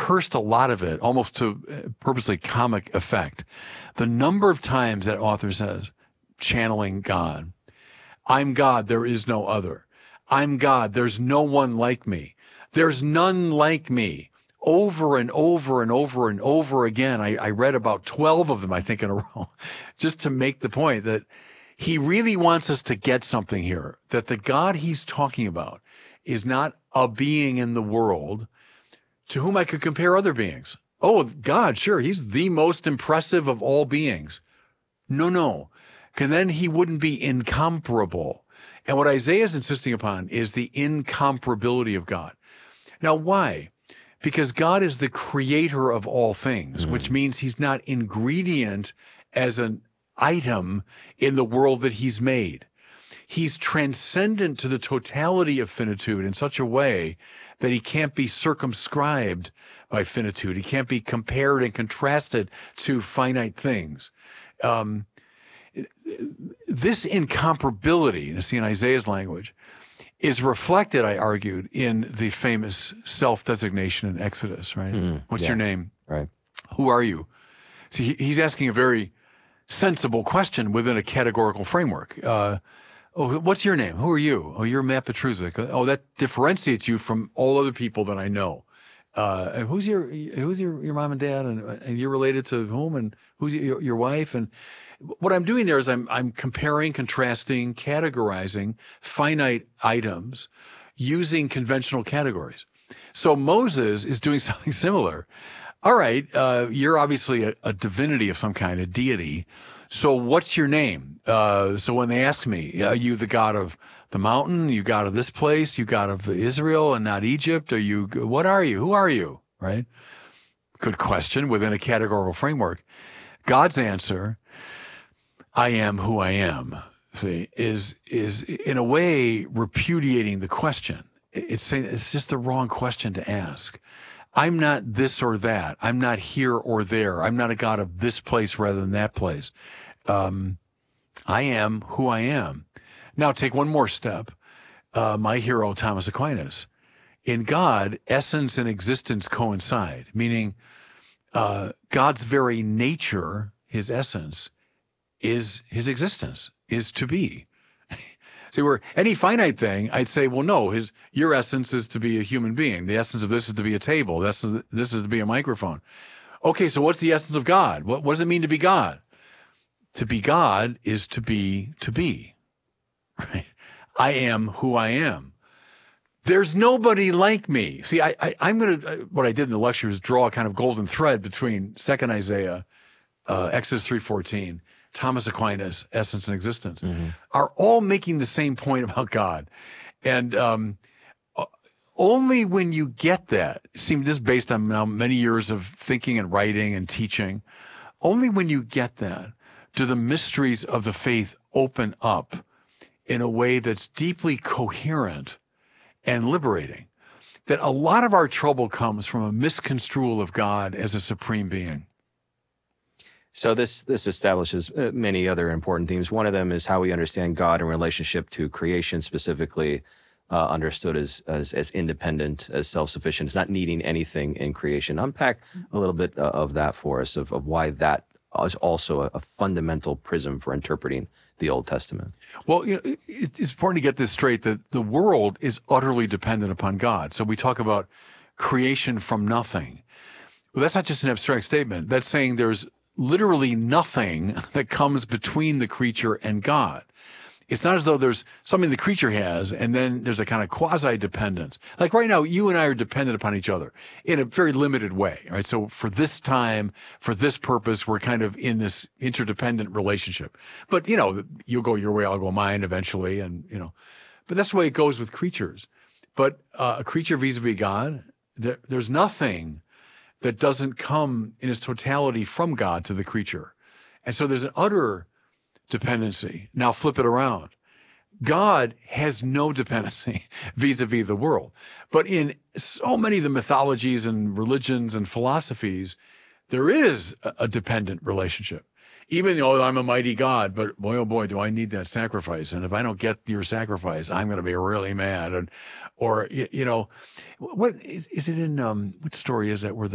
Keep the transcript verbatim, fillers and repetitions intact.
rehearsed a lot of it, almost to purposely comic effect. The number of times that author says, channeling God, I'm God, there is no other. I'm God, there's no one like me. There's none like me. Over and over and over and over again. I, I read about twelve of them, I think, in a row, just to make the point that he really wants us to get something here, that the God he's talking about is not a being in the world to whom I could compare other beings. Oh, God, sure, he's the most impressive of all beings. No, no. And then he wouldn't be incomparable. And what Isaiah is insisting upon is the incomparability of God. Now, why? Because God is the creator of all things, mm-hmm. which means he's not ingredient as an item in the world that he's made. He's transcendent to the totality of finitude in such a way that he can't be circumscribed by finitude. He can't be compared and contrasted to finite things. Um, this incomparability, you see in Isaiah's language, is reflected, I argued, in the famous self-designation in Exodus, right? Mm, What's yeah, your name? Right. Who are you? See, he, he's asking a very sensible question within a categorical framework. Uh, oh, what's your name? Who are you? Oh, you're Matt Petruzik. Oh, that differentiates you from all other people that I know. Uh, and who's your who's your, your mom and dad, and, and you're related to whom, and who's your, your wife? And what I'm doing there is I'm I'm comparing, contrasting, categorizing finite items using conventional categories. So Moses is doing something similar. All right, uh, you're obviously a, a divinity of some kind, a deity. So what's your name? Uh, so when they ask me, are you the God of the mountain? You God of this place? You God of Israel and not Egypt? Are you, what are you? Who are you? Right? Good question within a categorical framework. God's answer, I am who I am, see, is, is in a way repudiating the question. It's saying it's just the wrong question to ask. I'm not this or that. I'm not here or there. I'm not a God of this place rather than that place. Um, I am who I am. Now take one more step. Uh, my hero, Thomas Aquinas. In God, essence and existence coincide, meaning uh, God's very nature, his essence, is his existence, is to be. See, where any finite thing, I'd say, well, no, his your essence is to be a human being. The essence of this is to be a table. This is, this is to be a microphone. Okay, so what's the essence of God? What, what does it mean to be God? To be God is to be to be. Right? I am who I am. There's nobody like me. See, I, I, I'm going to, what I did in the lecture is draw a kind of golden thread between Second Isaiah, uh, Exodus three fourteen, Thomas Aquinas, essence and existence, mm-hmm. are all making the same point about God. And um, only when you get that, see, this is based on now many years of thinking and writing and teaching, only when you get that do the mysteries of the faith open up in a way that's deeply coherent and liberating. That a lot of our trouble comes from a misconstrual of God as a supreme being. So this this establishes uh, many other important themes. One of them is how we understand God in relationship to creation, specifically uh, understood as, as as independent, as self-sufficient, as not needing anything in creation. Unpack a little bit uh, of that for us, of, of why that is also a, a fundamental prism for interpreting the Old Testament. Well, you know, it's important to get this straight, that the world is utterly dependent upon God. So we talk about creation from nothing. Well, that's not just an abstract statement. That's saying there's literally nothing that comes between the creature and God. It's not as though there's something the creature has and then there's a kind of quasi-dependence. Like right now, you and I are dependent upon each other in a very limited way, right? So for this time, for this purpose, we're kind of in this interdependent relationship. But, you know, you'll go your way, I'll go mine eventually, and, you know, but that's the way it goes with creatures. But uh, a creature vis-a-vis God, there, there's nothing that doesn't come in its totality from God to the creature. And so there's an utter dependency. Now flip it around. God has no dependency vis-a-vis the world. But in so many of the mythologies and religions and philosophies, there is a, a dependent relationship. Even though I'm a mighty God, but boy, oh boy, do I need that sacrifice. And if I don't get your sacrifice, I'm going to be really mad. And, or, you, you know, what is, is it in, um, what story is that where the